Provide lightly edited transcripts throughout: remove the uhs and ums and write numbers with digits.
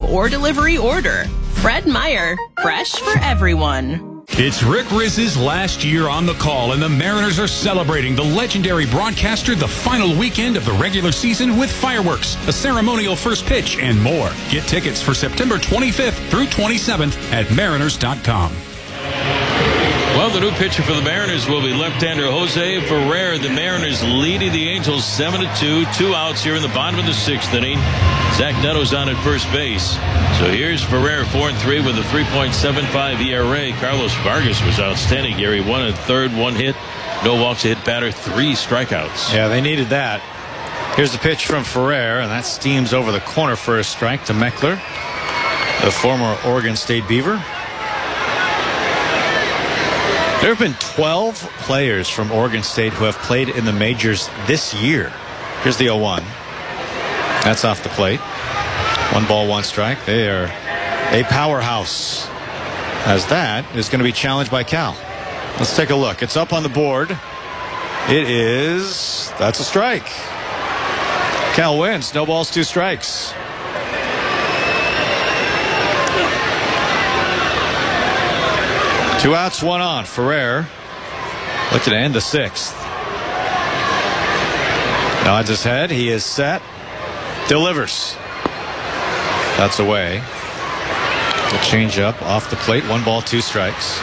or delivery order. Fred Meyer, fresh for everyone. It's Rick Rizz's last year on the call, and the Mariners are celebrating the legendary broadcaster the final weekend of the regular season with fireworks, a ceremonial first pitch, and more. Get tickets for September 25th through 27th at mariners.com. Well, the new pitcher for the Mariners will be left-hander Jose Ferrer. The Mariners leading the Angels 7-2. 2 outs here in the bottom of the 6th inning. Zach Neto's on at first base. So here's Ferrer, 4-3 with a 3.75 ERA. Carlos Vargas was outstanding, Gary. 1 1/3, 1 hit. No walks, a hit batter, 3 strikeouts. Yeah, they needed that. Here's the pitch from Ferrer, and that steams over the corner for a strike to Meckler, the former Oregon State Beaver. There have been 12 players from Oregon State who have played in the majors this year. Here's the 0-1. That's off the plate. 1 ball, 1 strike. They are a powerhouse, as that is going to be challenged by Cal. Let's take a look. It's up on the board. That's a strike. Cal wins. No balls, 2 strikes. Two outs, 1 on. Ferrer looking to end the 6th. Nods his head. He is set. Delivers. That's away. The changeup off the plate. 1 ball, 2 strikes.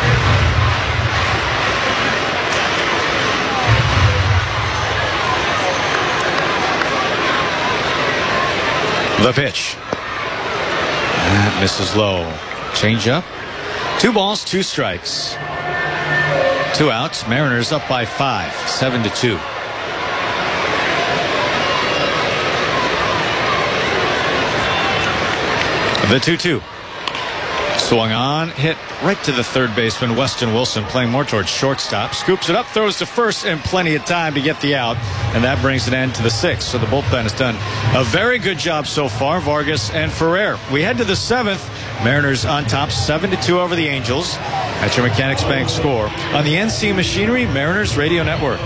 The pitch. That misses low. Changeup. 2 balls, 2 strikes. 2 outs. Mariners up by 5, 7-2. The 2-2. Swung on, hit right to the third baseman, Weston Wilson, playing more towards shortstop. Scoops it up, throws to first, and plenty of time to get the out. And that brings an end to the 6th. So the bullpen has done a very good job so far, Vargas and Ferrer. We head to the 7th. Mariners on top, 7-2 over the Angels. At your Mechanics Bank score on the NC Machinery Mariners Radio Network.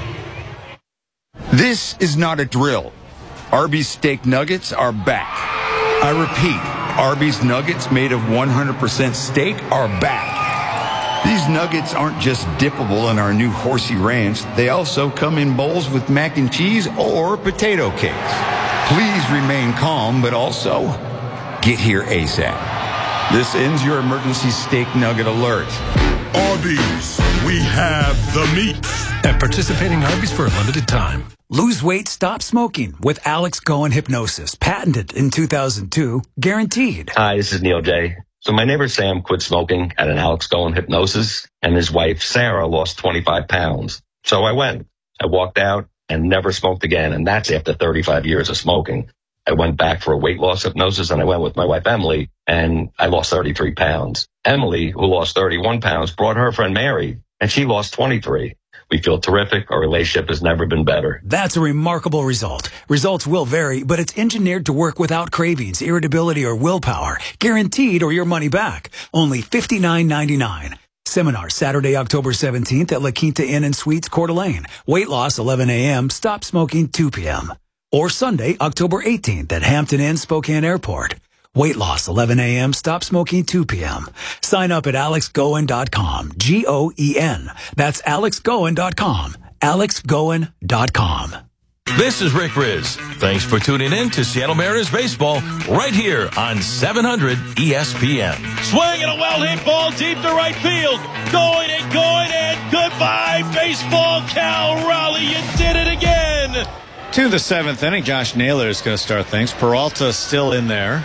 This is not a drill. Arby's steak nuggets are back. I repeat, Arby's nuggets made of 100% steak are back. These nuggets aren't just dippable in our new Horsey Ranch. They also come in bowls with mac and cheese or potato cakes. Please remain calm, but also get here ASAP. This ends your emergency steak nugget alert. Arby's, we have the meat. At participating Arby's for a limited time. Lose weight, stop smoking with Alex Goen Hypnosis. Patented in 2002. Guaranteed. Hi, this is Neil J. So my neighbor Sam quit smoking at an Alex Goen Hypnosis, and his wife Sarah lost 25 pounds. So I went. I walked out and never smoked again, and that's after 35 years of smoking. I went back for a weight loss hypnosis, and I went with my wife Emily, and I lost 33 pounds. Emily, who lost 31 pounds, brought her friend Mary, and she lost 23. We feel terrific. Our relationship has never been better. That's a remarkable result. Results will vary, but it's engineered to work without cravings, irritability, or willpower. Guaranteed or your money back. Only $59.99. Seminar Saturday, October 17th at La Quinta Inn and Suites, Coeur d'Alene. Weight loss 11 a.m. Stop smoking 2 p.m. Or Sunday, October 18th at Hampton Inn, Spokane Airport. Weight loss 11 a.m. Stop smoking 2 p.m. Sign up at alexgoen.com. Goen. That's alexgoen.com. alexgoen.com. This is Rick Riz. Thanks for tuning in to Seattle Mariners baseball right here on 700 ESPN. Swing and a well-hit ball deep to right field. Going and goodbye baseball, Cal Raleigh. You did it again. To the 7th inning, Josh Naylor is going to start things. Peralta still in there.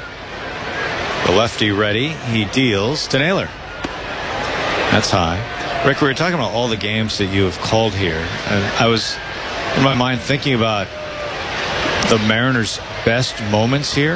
The lefty ready. He deals to Naylor. That's high. Rick, we were talking about all the games that you have called here. And I was in my mind thinking about the Mariners' best moments here.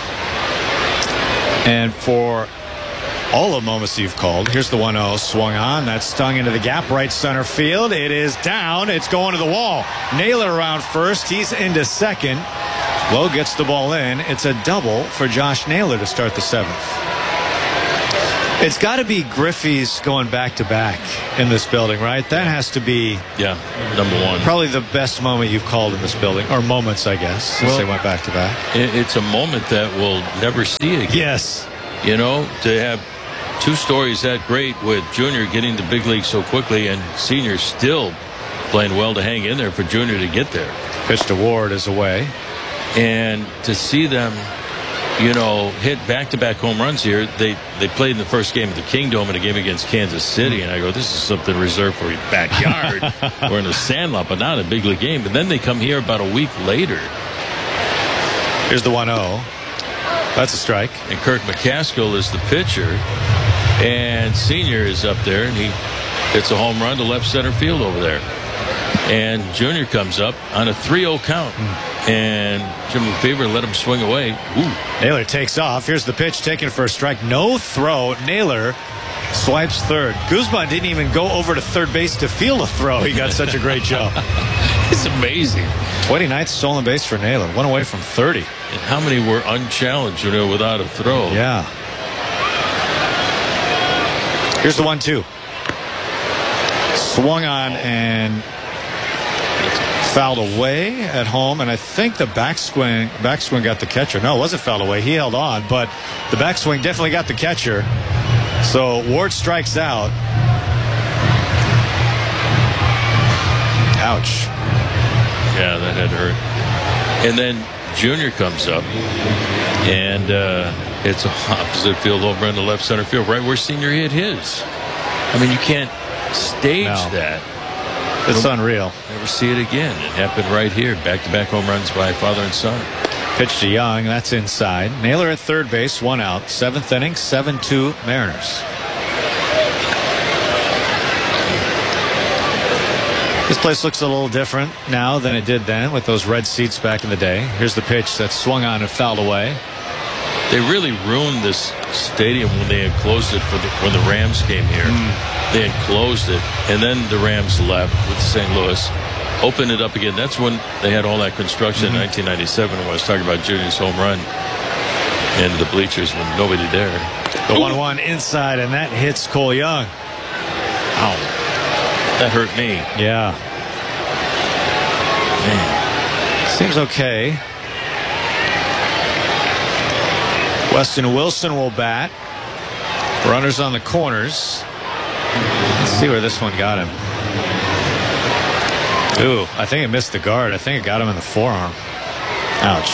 And for all the moments that you've called, here's the 1-0 swung on. That's stung into the gap, right center field. It is down. It's going to the wall. Naylor around first. He's into second. Lowe gets the ball in. It's a double for Josh Naylor to start the 7th. It's got to be Griffey's going back-to-back in this building, right? That has to be number one. Probably the best moment you've called in this building, or moments, I guess, since they went back-to-back. It's a moment that we'll never see again. Yes. You know, to have two stories that great with Junior getting the big league so quickly and Senior still playing well to hang in there for Junior to get there. Pitch to Ward is away. And to see them, you know, hit back-to-back home runs here. They played in the first game at the Kingdome in a game against Kansas City, and I go, this is something reserved for your backyard or in a sandlot, but not a big league game. But then they come here about a week later. Here's the 1-0. That's a strike. And Kirk McCaskill is the pitcher, and Senior is up there, and he hits a home run to left center field over there. And Junior comes up on a 3-0 count. And Jim Lefebvre let him swing away. Ooh. Naylor takes off. Here's the pitch taken for a strike. No throw. Naylor swipes third. Guzman didn't even go over to third base to field a throw. He got such a great job. It's amazing. 29th stolen base for Naylor. One away from 30. And how many were unchallenged, you know, without a throw? Yeah. Here's the 1-2. Swung on and fouled away at home, and I think the backswing got the catcher. No, it wasn't fouled away. He held on, but the backswing definitely got the catcher. So Ward strikes out. Ouch. Yeah, that had hurt. And then Junior comes up, and it's an opposite field home run to left center field, right where Senior hit his. I mean, you can't stage that. It's unreal. Never see it again. It happened right here. Back-to-back home runs by father and son. Pitch to Young. That's inside. Naylor at third base. One out. Seventh inning. 7-2 Mariners. This place looks a little different now than it did then with those red seats back in the day. Here's the pitch that's swung on and fouled away. They really ruined this stadium when they enclosed it when the Rams came here. They enclosed it, and then the Rams left with St. Louis, opened it up again. That's when they had all that construction in 1997 when I was talking about Junior's home run and the bleachers when nobody there. The 1-1 inside, and that hits Cole Young. Ow. That hurt me. Yeah. Man. Seems okay. Weston Wilson will bat. Runners on the corners. Let's see where this one got him. Ooh, I think it missed the guard. I think it got him in the forearm. Ouch.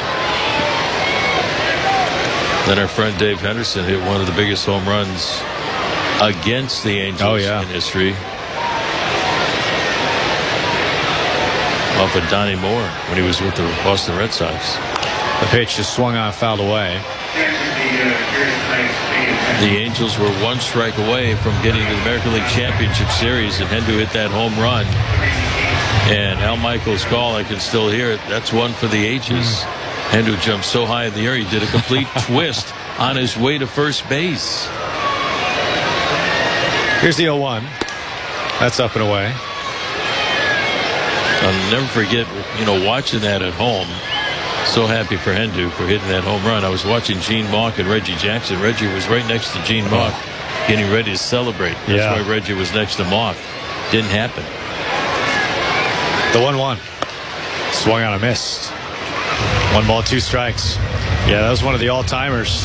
Then our friend Dave Henderson hit one of the biggest home runs against the Angels in history. Off of Donnie Moore when he was with the Boston Red Sox. The pitch just swung on, fouled away. The Angels were one strike away from getting to the American League Championship Series, and Hendu hit that home run. And Al Michaels' call, I can still hear it. That's one for the ages. Hendu jumped so high in the air, he did a complete twist on his way to first base. Here's the 0-1. That's up and away. I'll never forget, you know, watching that at home. So happy for Hendu for hitting that home run. I was watching Gene Mauch and Reggie Jackson. Reggie was right next to Gene Mauch, getting ready to celebrate. That's why Reggie was next to Mauch. Didn't happen. The 1-1. Swung on a missed. 1 ball, 2 strikes. Yeah, that was one of the all-timers.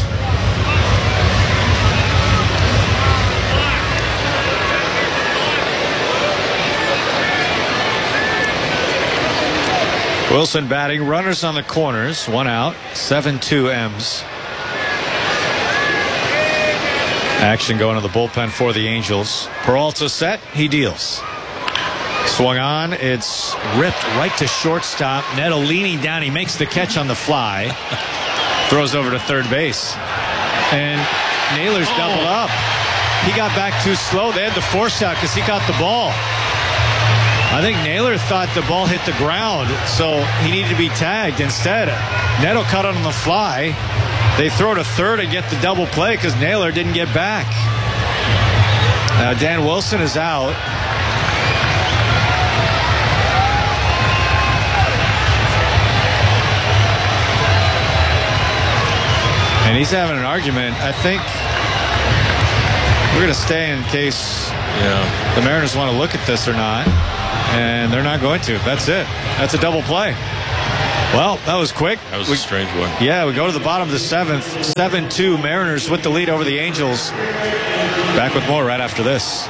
Wilson batting, runners on the corners, 1 out, 7-2 M's. Action going to the bullpen for the Angels. Peralta set, he deals. Swung on, it's ripped right to shortstop. Neto leaning down, he makes the catch on the fly. Throws over to third base. And Naylor's doubled up. He got back too slow. They had to force out because he got the ball. I think Naylor thought the ball hit the ground, so he needed to be tagged. Instead, Neto cut on the fly. They throw to third and get the double play because Naylor didn't get back. Now Dan Wilson is out. And he's having an argument. I think We're going to stay in case the Mariners want to look at this or not. And they're not going to. That's it. That's a double play. Well, that was quick. That was a strange one. Yeah, we go to the bottom of the 7th. 7-2 Mariners with the lead over the Angels. Back with more right after this.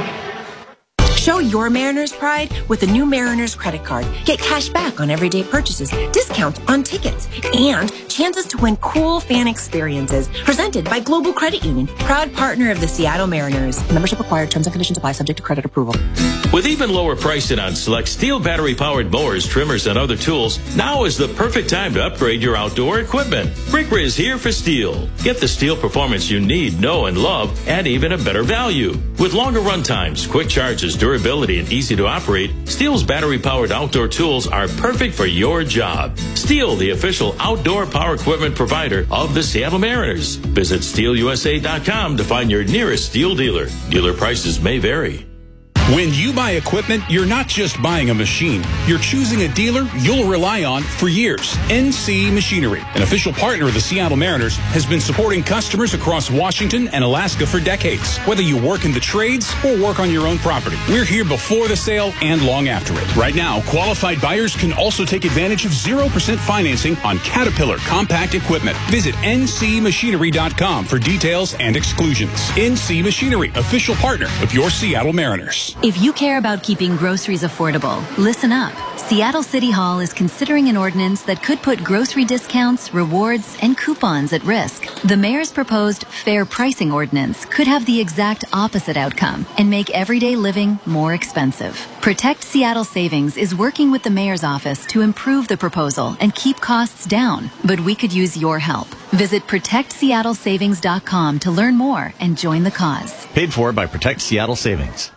Show your Mariners pride with the new Mariners credit card. Get cash back on everyday purchases, discounts on tickets, and chances to win cool fan experiences. Presented by Global Credit Union, proud partner of the Seattle Mariners. Membership required. Terms and conditions apply. Subject to credit approval. With even lower pricing on select steel battery-powered mowers, trimmers, and other tools, now is the perfect time to upgrade your outdoor equipment. Brickra is here for steel. Get the steel performance you need, know, and love, and even a better value. With longer run times, quick charges, durability, and easy to operate, Steel's battery-powered outdoor tools are perfect for your job. Steel, the official outdoor power equipment provider of the Seattle Mariners. Visit SteelUSA.com to find your nearest Steel dealer. Dealer prices may vary. When you buy equipment, you're not just buying a machine. You're choosing a dealer you'll rely on for years. NC Machinery, an official partner of the Seattle Mariners, has been supporting customers across Washington and Alaska for decades. Whether you work in the trades or work on your own property, we're here before the sale and long after it. Right now, qualified buyers can also take advantage of 0% financing on Caterpillar compact equipment. Visit ncmachinery.com for details and exclusions. NC Machinery, official partner of your Seattle Mariners. If you care about keeping groceries affordable, listen up. Seattle City Hall is considering an ordinance that could put grocery discounts, rewards, and coupons at risk. The mayor's proposed fair pricing ordinance could have the exact opposite outcome and make everyday living more expensive. Protect Seattle Savings is working with the mayor's office to improve the proposal and keep costs down, but we could use your help. Visit ProtectSeattleSavings.com to learn more and join the cause. Paid for by Protect Seattle Savings.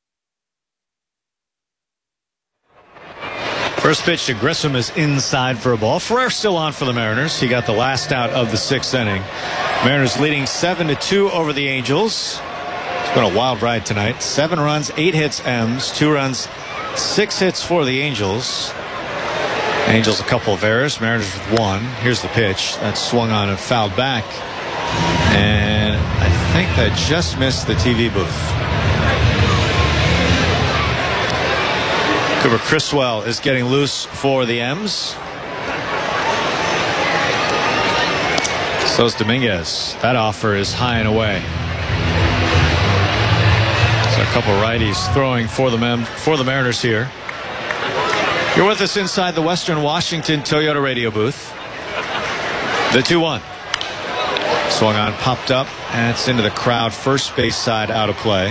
First pitch to Grissom is inside for a ball. Ferrer still on for the Mariners. He got the last out of the 6th inning. Mariners leading 7-2 over the Angels. It's been a wild ride tonight. 7 runs, 8 hits, M's, 2 runs, 6 hits for the Angels. Angels a couple of errors. Mariners with 1. Here's the pitch. That's swung on and fouled back. And I think that just missed the TV booth. Cooper Criswell is getting loose for the M's. So's Dominguez. That offer is high and away. So a couple righties throwing for the Mariners here. You're with us inside the Western Washington Toyota radio booth. The 2-1. Swung on, popped up, and it's into the crowd. First base side out of play.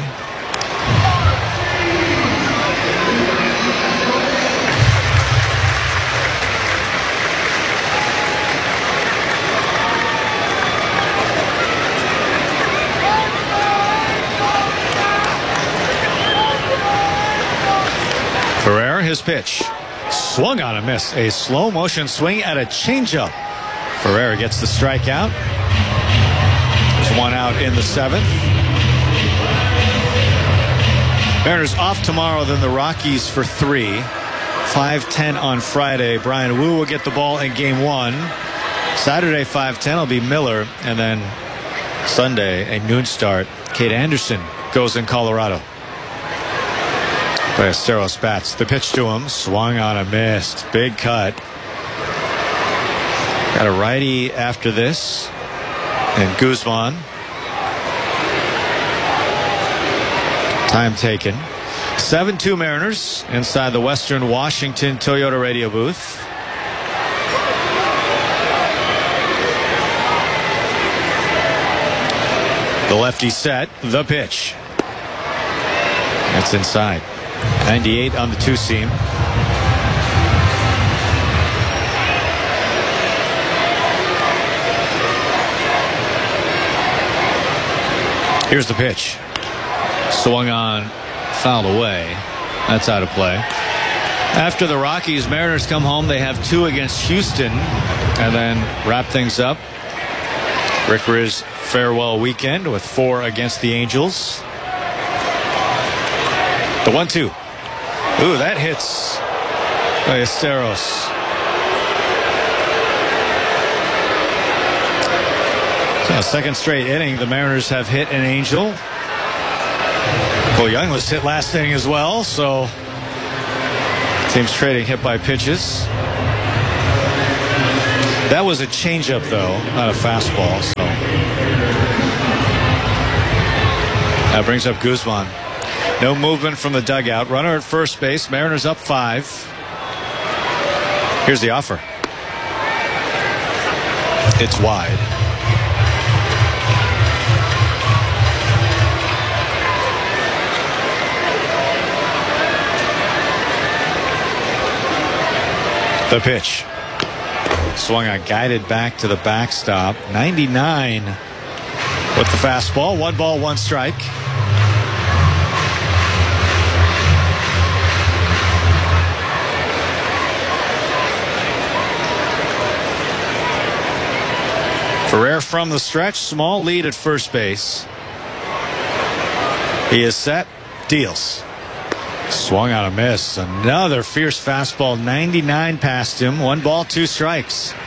Ferrer, his pitch. Swung on and missed. A slow motion swing at a changeup. Ferrer gets the strikeout. There's 1 out in the 7th. Mariners off tomorrow, then the Rockies for 3. 5:10 on Friday. Brian Wu will get the ball in game 1. Saturday 5:10 will be Miller. And then Sunday, a noon start. Kate Anderson goes in Colorado. Ballesteros bats. The pitch to him. Swung on and missed. Big cut. Got a righty after this. And Guzman. Time taken. 7-2 Mariners inside the Western Washington Toyota radio booth. The lefty set. The pitch. That's inside. 98 on the 2-seam. Here's the pitch. Swung on, fouled away. That's out of play. After the Rockies, Mariners come home. They have 2 against Houston and then wrap things up. Rick Riz farewell weekend with 4 against the Angels. The 1-2. Ooh, that hits Ballesteros. So second straight inning, the Mariners have hit an Angel. Cole Young was hit last inning as well, so teams trading hit by pitches. That was a changeup, though, not a fastball. So that brings up Guzman. No movement from the dugout. Runner at first base. Mariners up 5. Here's the offer. It's wide. The pitch. Swung on, guided back to the backstop. 99 with the fastball. 1 ball, 1 strike. Ferrer from the stretch. Small lead at first base. He is set. Deals. Swung on a miss. Another fierce fastball. 99 past him. 1 ball, 2 strikes.